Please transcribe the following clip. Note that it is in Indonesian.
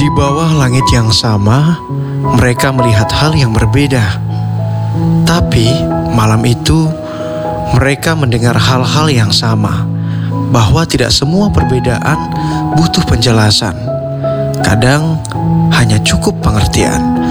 Di bawah langit yang sama, mereka melihat hal yang berbeda. Tapi malam itu, mereka mendengar hal-hal yang sama, bahwa tidak semua perbedaan butuh penjelasan. Kadang hanya cukup pengertian.